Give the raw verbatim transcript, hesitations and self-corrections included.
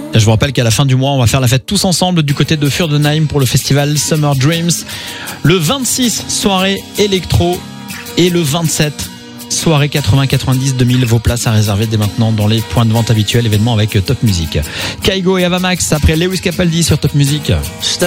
Je vous rappelle qu'à la fin du mois, on va faire la fête tous ensemble du côté de Furdenheim pour le festival Summer Dreams. Le vingt-six, soirée électro, et le vingt-sept, soirée quatre-vingts quatre-vingt-dix deux mille. Vos places à réserver dès maintenant dans les points de vente habituels, événements avec Top Music. Kaigo et Avamax après Lewis Capaldi sur Top Music. Stop.